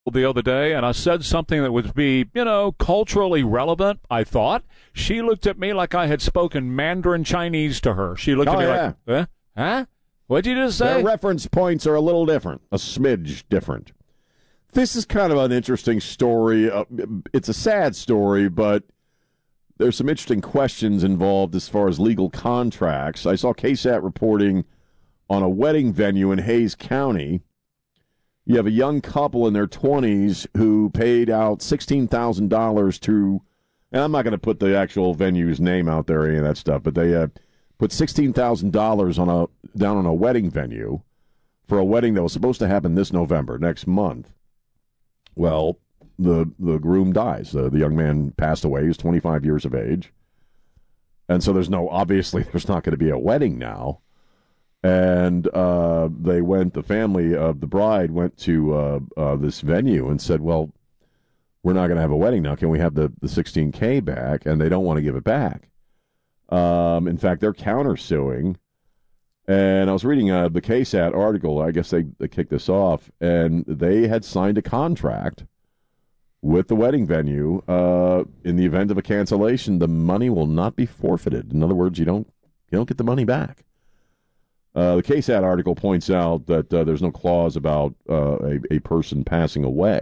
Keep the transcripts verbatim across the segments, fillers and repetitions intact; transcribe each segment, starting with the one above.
the other day, and I said something that would be, you know, culturally relevant, I thought. She looked at me like I had spoken Mandarin Chinese to her. She looked oh, at me yeah. like, huh? Huh? What'd you just say? Their reference points are a little different, a smidge different. This is kind of an interesting story. Uh, it's a sad story, but there's some interesting questions involved as far as legal contracts. I saw K SAT reporting on a wedding venue in Hayes County. You have a young couple in their twenties who paid out sixteen thousand dollars to, and I'm not going to put the actual venue's name out there or any of that stuff, but they uh, put sixteen thousand dollars on a down on a wedding venue for a wedding that was supposed to happen this November, next month. Well, the the groom dies. The, the young man passed away. He was twenty-five years of age. And so there's no, obviously, there's not going to be a wedding now. And uh, they went, the family of the bride went to uh, uh, this venue and said, well, we're not going to have a wedding now. Can we have the, the sixteen K back? And they don't want to give it back. Um, in fact, they're countersuing. And I was reading uh, the K SAT article. I guess they, they kicked this off. And they had signed a contract with the wedding venue. Uh, in the event of a cancellation, the money will not be forfeited. In other words, you don't you don't get the money back. Uh, the K SAT article points out that uh, there's no clause about uh, a, a person passing away,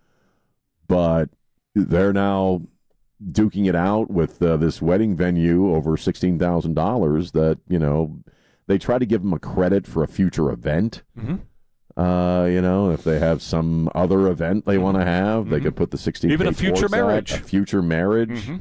but they're now duking it out with uh, this wedding venue over sixteen thousand dollars that, you know, they try to give them a credit for a future event. Mm-hmm. Uh, you know, if they have some other event they want to have, mm-hmm. they could put the sixteen K even a future marriage. That, a future marriage. Mm-hmm.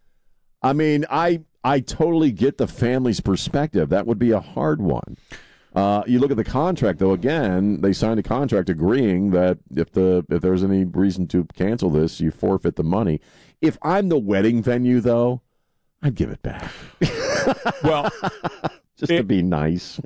I mean, I I totally get the family's perspective. That would be a hard one. Uh, you look at the contract, though. Again, they signed a contract agreeing that if the if there's any reason to cancel this, you forfeit the money. If I'm the wedding venue, though, I'd give it back. Well, just it, to be nice.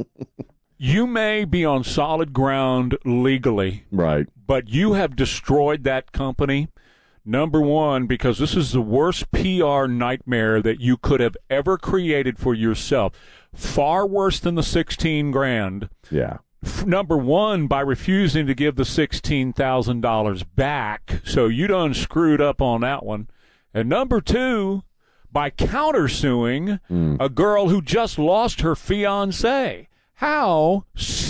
You may be on solid ground legally, right? But you have destroyed that company. Number one, because this is the worst P R nightmare that you could have ever created for yourself. Far worse than the sixteen grand. Yeah. F- number one, by refusing to give the sixteen thousand dollars back. So you done screwed up on that one. And number two, by countersuing mm. a girl who just lost her fiancé. How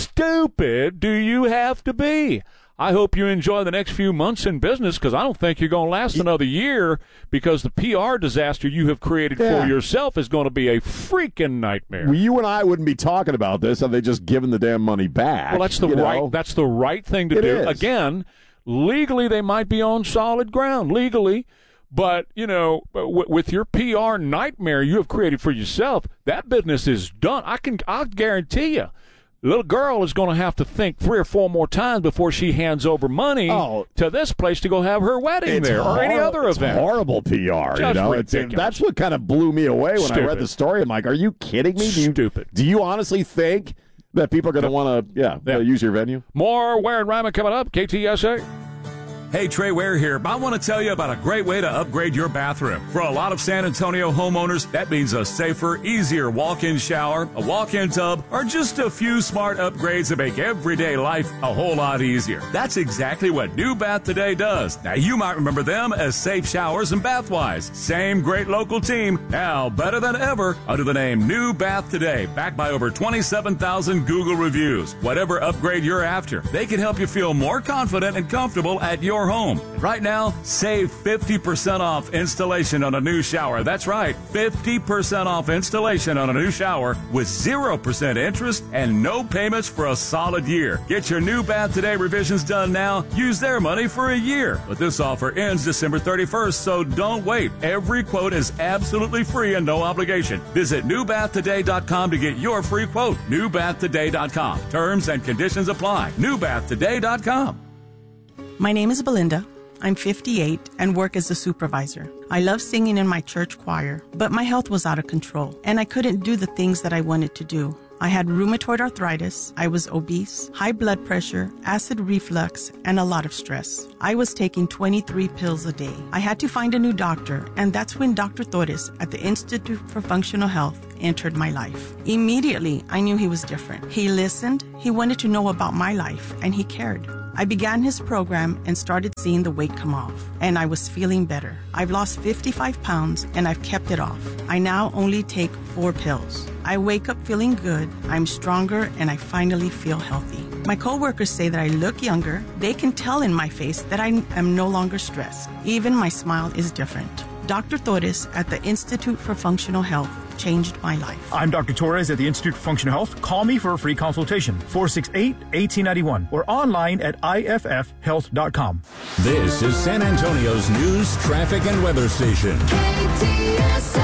stupid do you have to be? I hope you enjoy the next few months in business, because I don't think you're going to last another year, because the P R disaster you have created yeah. for yourself is going to be a freaking nightmare. Well, you and I wouldn't be talking about this had they just given the damn money back. Well, that's the right know? that's the right thing to it do. Is. Again, legally they might be on solid ground, legally, but, you know, w- with your P R nightmare you have created for yourself, that business is done. I can I'll guarantee you. Little girl is going to have to think three or four more times before she hands over money oh, to this place to go have her wedding there hor- or any other it's event. Horrible P R, Just you know. It's, that's what kind of blew me away when Stupid. I read the story. I'm like, are you kidding me? Do you, Stupid. Do you honestly think that people are going to want to, yeah, yeah. Uh, use your venue? More Ware and Ryman coming up. K T S A. Hey, Trey Ware here. I want to tell you about a great way to upgrade your bathroom. For a lot of San Antonio homeowners, that means a safer, easier walk-in shower, a walk-in tub, or just a few smart upgrades that make everyday life a whole lot easier. That's exactly what New Bath Today does. Now, you might remember them as Safe Showers and Bathwise. Same great local team, now better than ever, under the name New Bath Today, backed by over twenty-seven thousand Google reviews. Whatever upgrade you're after, they can help you feel more confident and comfortable at your home. Right now, save fifty percent off installation on a new shower. That's right, fifty percent off installation on a new shower with zero percent interest and no payments for a solid year. Get your New Bath Today revisions done now. Use their money for a year. But this offer ends December thirty-first, so don't wait. Every quote is absolutely free and no obligation. Visit new bath today dot com to get your free quote. new bath today dot com. Terms and conditions apply. new bath today dot com. My name is Belinda. I'm fifty-eight and work as a supervisor. I love singing in my church choir, but my health was out of control, and I couldn't do the things that I wanted to do. I had rheumatoid arthritis, I was obese, high blood pressure, acid reflux, and a lot of stress. I was taking twenty-three pills a day. I had to find a new doctor, and that's when Doctor Torres at the Institute for Functional Health entered my life. Immediately, I knew he was different. He listened, he wanted to know about my life, and he cared. I began his program and started seeing the weight come off, and I was feeling better. I've lost fifty-five pounds, and I've kept it off. I now only take four pills. I wake up feeling good, I'm stronger, and I finally feel healthy. My coworkers say that I look younger. They can tell in my face that I am no longer stressed. Even my smile is different. Doctor Torres at the Institute for Functional Health changed my life. I'm Doctor Torres at the Institute for Functional Health. Call me for a free consultation, four six eight, one eight nine one, or online at I F F health dot com. This is San Antonio's news, traffic, and weather station. K T S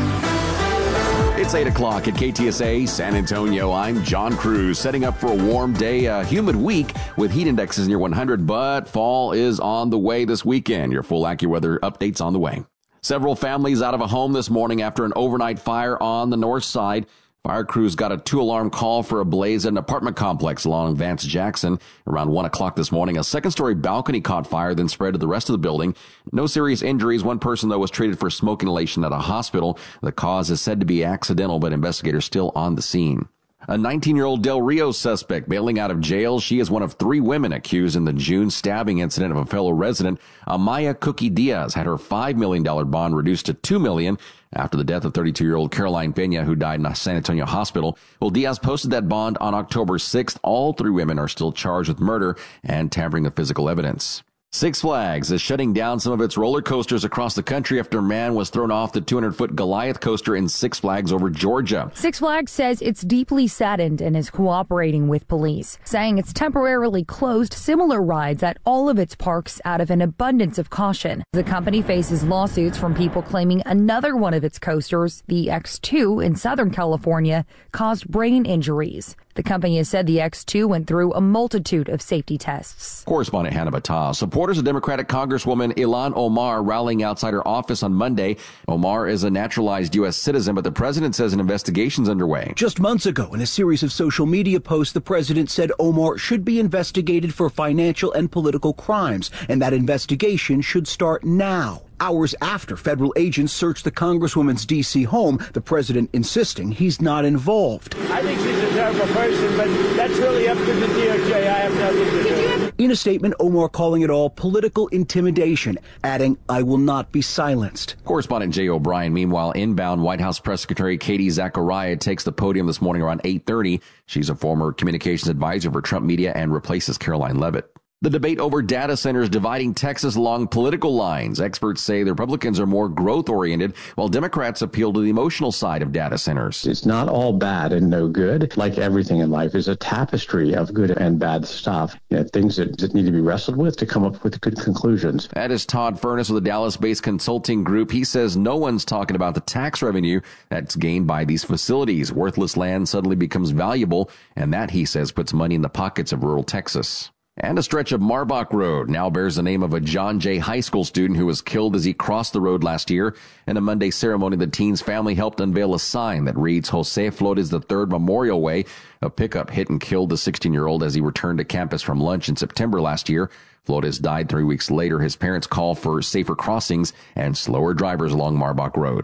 A. It's eight o'clock at K T S A San Antonio. I'm John Cruz, setting up for a warm day, a humid week with heat indexes near one hundred, but fall is on the way this weekend. Your full AccuWeather updates on the way. Several families out of a home this morning after an overnight fire on the north side. Fire crews got a two-alarm call for a blaze at an apartment complex along Vance Jackson. Around one o'clock this morning, a second-story balcony caught fire, then spread to the rest of the building. No serious injuries. One person, though, was treated for smoke inhalation at a hospital. The cause is said to be accidental, but investigators still on the scene. A nineteen-year-old Del Rio suspect bailing out of jail. She is one of three women accused in the June stabbing incident of a fellow resident. Amaya Cookie Diaz had her five million dollars bond reduced to two million dollars after the death of thirty-two-year-old Caroline Peña, who died in a San Antonio hospital. Well, Diaz posted that bond on October sixth. All three women are still charged with murder and tampering with physical evidence. Six Flags is shutting down some of its roller coasters across the country after a man was thrown off the two hundred foot Goliath coaster in Six Flags over Georgia. Six Flags says it's deeply saddened and is cooperating with police, saying it's temporarily closed similar rides at all of its parks out of an abundance of caution. The company faces lawsuits from people claiming another one of its coasters, the X two in Southern California, caused brain injuries. The company has said the X two went through a multitude of safety tests. Correspondent Hannah Battah. Supporters of Democratic Congresswoman Ilhan Omar rallying outside her office on Monday. Omar is a naturalized U S citizen, but the president says an investigation's underway. Just months ago, in a series of social media posts, the president said Omar should be investigated for financial and political crimes, and that investigation should start now. Hours after federal agents searched the Congresswoman's D C home, the president insisting he's not involved. I think she's a terrible person, but that's really up to the D O J. I have nothing to do. In a statement, Omar calling it all political intimidation, adding, "I will not be silenced." Correspondent Jay O'Brien. Meanwhile, inbound White House Press Secretary Katie Zachariah takes the podium this morning around eight thirty. She's a former communications advisor for Trump Media and replaces Caroline Levitt. The debate over data centers dividing Texas along political lines. Experts say the Republicans are more growth-oriented, while Democrats appeal to the emotional side of data centers. It's not all bad and no good. Like everything in life is a tapestry of good and bad stuff. You know, things that, that need to be wrestled with to come up with good conclusions. That is Todd Furness with a Dallas-based consulting group. He says no one's talking about the tax revenue that's gained by these facilities. Worthless land suddenly becomes valuable, and that, he says, puts money in the pockets of rural Texas. And a stretch of Marbach Road now bears the name of a John Jay High School student who was killed as he crossed the road last year. In a Monday ceremony, the teen's family helped unveil a sign that reads, Jose Flores the third Memorial Way. A pickup hit and killed the sixteen-year-old as he returned to campus from lunch in September last year. Flores died three weeks later. His parents call for safer crossings and slower drivers along Marbach Road.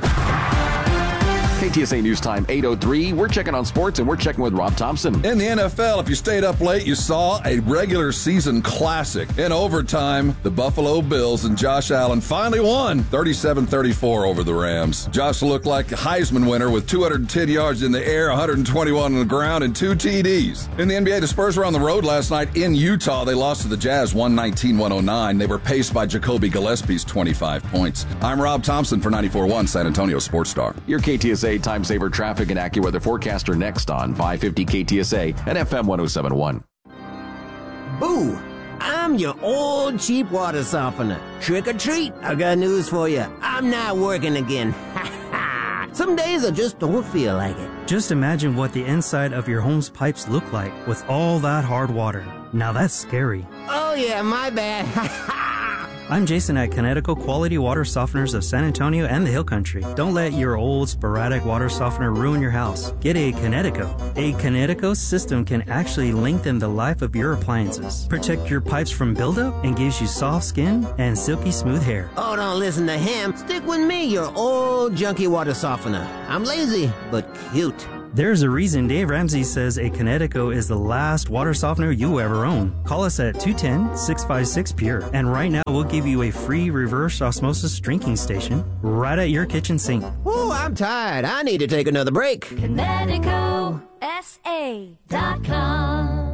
K T S A News Time, eight oh three. We're checking on sports, and we're checking with Rob Thompson. In the N F L, if you stayed up late, you saw a regular season classic. In overtime, the Buffalo Bills and Josh Allen finally won thirty-seven thirty-four over the Rams. Josh looked like a Heisman winner with two hundred ten yards in the air, one hundred twenty-one on the ground, and two T Ds. In the N B A, the Spurs were on the road last night in Utah. They lost to the Jazz one nineteen to one oh nine. They were paced by Jacoby Gillespie's twenty-five points. I'm Rob Thompson for ninety-four point one San Antonio Sports Star. Your K T S A Time Saver traffic and AccuWeather forecaster next on five fifty K T S A and F M one oh seven point one. Boo! I'm your old cheap water softener. Trick or treat, I got news for you. I'm not working again. Ha ha! Some days I just don't feel like it. Just imagine what the inside of your home's pipes look like with all that hard water. Now that's scary. Oh yeah, my bad. Ha ha! I'm Jason at Connecticut Quality Water Softeners of San Antonio and the Hill Country. Don't let your old sporadic water softener ruin your house. Get a Connecticut. A Connecticut system can actually lengthen the life of your appliances, protect your pipes from buildup, and gives you soft skin and silky smooth hair. Oh, don't listen to him. Stick with me, your old junky water softener. I'm lazy, but cute. There's a reason Dave Ramsey says a Kinetico is the last water softener you ever own. Call us at two one zero, six five six, P U R E. And right now, we'll give you a free reverse osmosis drinking station right at your kitchen sink. Oh, I'm tired. I need to take another break. Kinetico S A dot com.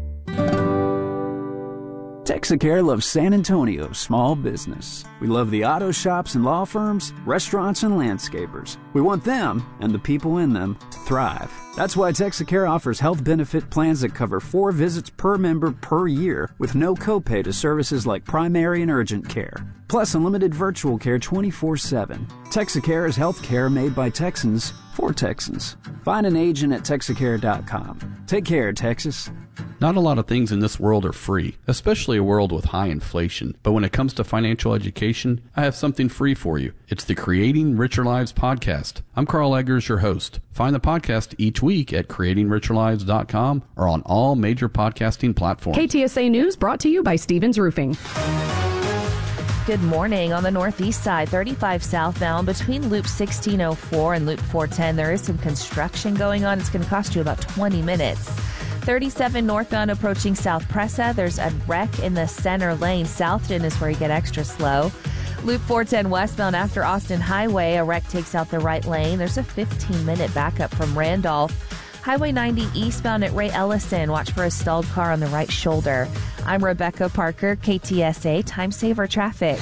Texacare loves San Antonio small business. We love the auto shops and law firms, restaurants and landscapers. We want them and the people in them to thrive. That's why Texacare offers health benefit plans that cover four visits per member per year with no copay to services like primary and urgent care. Plus unlimited virtual care twenty-four seven. Texacare is health care made by Texans for Texans. Find an agent at Texacare dot com. Take care, Texas. Not a lot of things in this world are free, especially a world with high inflation. But when it comes to financial education, I have something free for you. It's the Creating Richer Lives podcast. I'm Carl Eggers, your host. Find the podcast each week at creating richer lives dot com or on all major podcasting platforms. K T S A News brought to you by Stevens Roofing. Good morning. On the northeast side, thirty-five southbound between Loop sixteen oh four and Loop four ten, there is some construction going on. It's going to cost you about twenty minutes. thirty-seven northbound approaching South Presa, there's a wreck in the center lane. Southton is where you get extra slow. Loop four ten westbound after Austin Highway, a wreck takes out the right lane. There's a fifteen minute backup from Randolph. Highway ninety eastbound at Ray Ellison. Watch for a stalled car on the right shoulder. I'm Rebecca Parker, K T S A Time Saver Traffic.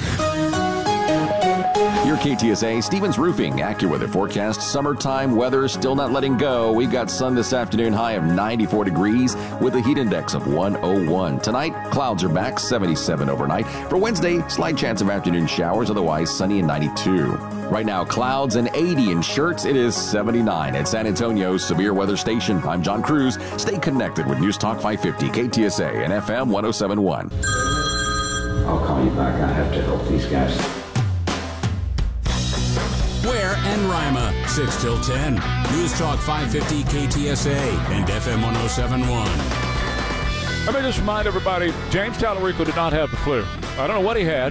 Your K T S A Stevens Roofing AccuWeather forecast. Summertime weather still not letting go. We've got sun this afternoon, high of ninety-four degrees with a heat index of one oh one. Tonight, clouds are back, seventy-seven overnight. For Wednesday, slight chance of afternoon showers, otherwise sunny and ninety-two. Right now, clouds and eighty in Schertz. It is seventy-nine at San Antonio's severe weather station. I'm John Cruz. Stay connected with News Talk five fifty, K T S A and F M one oh seven point one. I'll call you back. I have to help these guys. Ware and Rima, six till ten. News Talk five fifty K T S A and F M one oh seven point one. Let me just remind everybody, James Tallarico did not have the flu. I don't know what he had,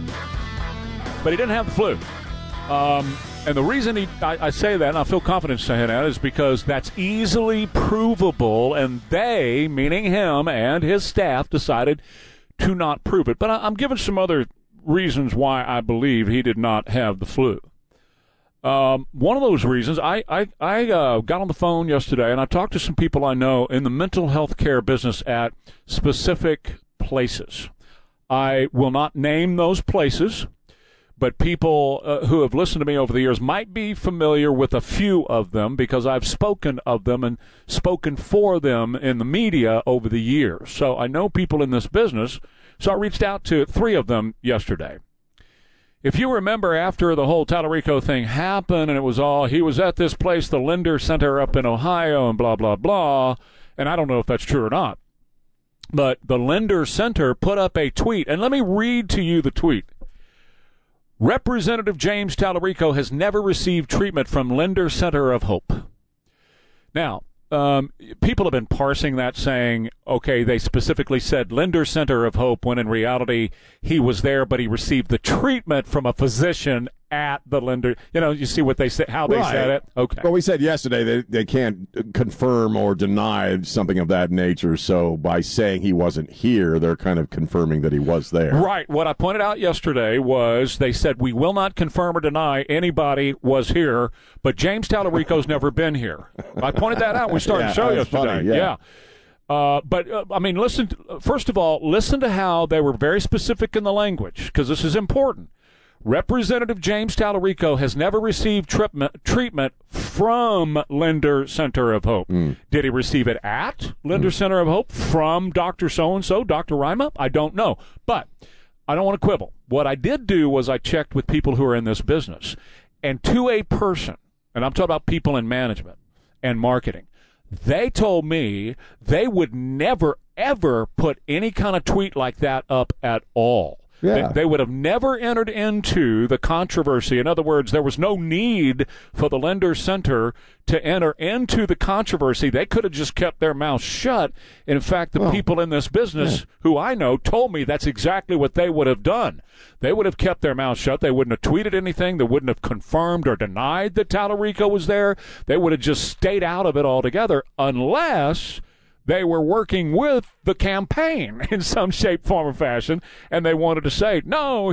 but he didn't have the flu. Um, and the reason he, I, I say that, and I feel confident saying that, is because that's easily provable, and they, meaning him and his staff, decided to not prove it. But I, I'm giving some other reasons why I believe he did not have the flu. Um, one of those reasons, I, I, I uh, got on the phone yesterday, and I talked to some people I know in the mental health care business at specific places. I will not name those places, but people uh, who have listened to me over the years might be familiar with a few of them because I've spoken of them and spoken for them in the media over the years. So I know people in this business, so I reached out to three of them yesterday. If you remember, after the whole Tallarico thing happened, and it was all, he was at this place, the Linder Center up in Ohio, and blah, blah, blah, and I don't know if that's true or not, but the Linder Center put up a tweet, and let me read to you the tweet. Representative James Tallarico has never received treatment from Linder Center of Hope. Now, Um, people have been parsing that, saying, okay, they specifically said Linder Center of Hope, when in reality he was there, but he received the treatment from a physician at the Linder. You know, you see what they said, how they right. said it? Okay. Well, we said yesterday that they can't confirm or deny something of that nature, so by saying he wasn't here, they're kind of confirming that he was there. Right. What I pointed out yesterday was they said we will not confirm or deny anybody was here, but James Tallarico's never been here. I pointed that out when we started yeah, the show yesterday. Funny, yeah. yeah. Uh, but, uh, I mean, listen, to, first of all, listen to how they were very specific in the language, because this is important. Representative James Tallarico has never received treatment, treatment from Linder Center of Hope. Mm. Did he receive it at Linder mm. Center of Hope from Doctor So-and-so, Doctor Rima? I don't know. But I don't want to quibble. What I did do was I checked with people who are in this business. And to a person, and I'm talking about people in management and marketing, they told me they would never, ever put any kind of tweet like that up at all. Yeah. They, they would have never entered into the controversy. In other words, there was no need for the Lender Center to enter into the controversy. They could have just kept their mouths shut. In fact, the Well, people in this business yeah. who I know told me that's exactly what they would have done. They would have kept their mouths shut. They wouldn't have tweeted anything. They wouldn't have confirmed or denied that Tallarico was there. They would have just stayed out of it altogether unless they were working with the campaign in some shape, form, or fashion, and they wanted to say, no,